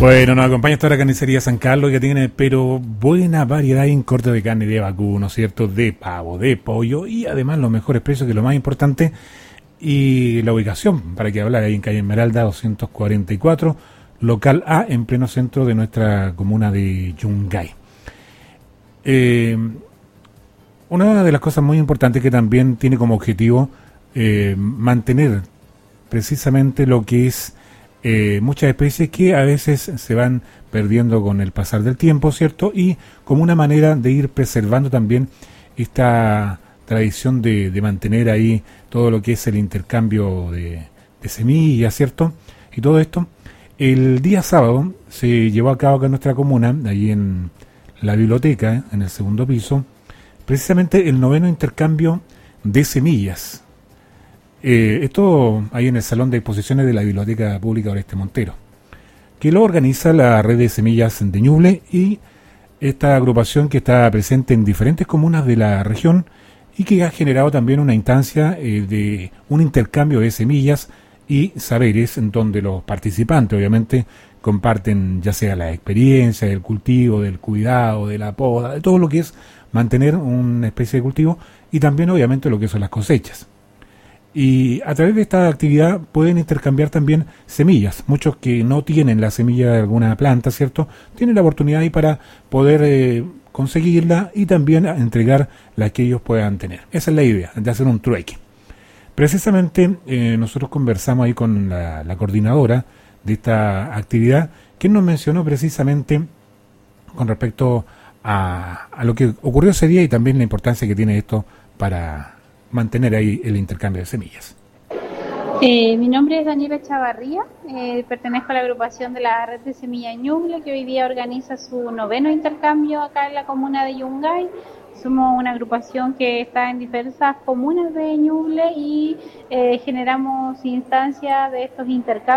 Bueno, nos acompaña esta hora Carnicería San Carlos, que tiene pero buena variedad en corte de carne de vacuno, ¿no es cierto? De pavo, de pollo y además los mejores precios, que es lo más importante, y la ubicación, para que hablar, ahí en calle Esmeralda 244, local A, en pleno centro de nuestra comuna de Yungay. Una de las cosas muy importantes que también tiene como objetivo mantener precisamente lo que es muchas especies que a veces se van perdiendo con el pasar del tiempo, ¿cierto? Y como una manera de ir preservando también esta tradición de mantener ahí todo lo que es el intercambio de semillas, ¿cierto? Y todo esto, el día sábado se llevó a cabo acá en nuestra comuna, allí en la biblioteca, en el segundo piso, precisamente el 9º intercambio de semillas. Esto ahí en el Salón de Exposiciones de la Biblioteca Pública Oreste Montero, que lo organiza la Red de Semillas de Ñuble, y esta agrupación que está presente en diferentes comunas de la región y que ha generado también una instancia de un intercambio de semillas y saberes, en donde los participantes obviamente comparten ya sea la experiencia del cultivo, del cuidado, de la poda, de todo lo que es mantener una especie de cultivo, y también obviamente lo que son las cosechas. Y a través de esta actividad pueden intercambiar también semillas. Muchos que no tienen la semilla de alguna planta, ¿cierto?, tienen la oportunidad ahí para poder conseguirla y también entregar la que ellos puedan tener. Esa es la idea, de hacer un trueque. Precisamente nosotros conversamos ahí con la coordinadora de esta actividad, que nos mencionó precisamente con respecto a lo que ocurrió ese día y también la importancia que tiene esto para mantener ahí el intercambio de semillas. Mi nombre es Daniela Chavarría, pertenezco a la agrupación de la Red de Semilla Ñuble, que hoy día organiza su 9º intercambio acá en la comuna de Yungay. Somos una agrupación que está en diversas comunas de Ñuble y generamos instancias de estos intercambios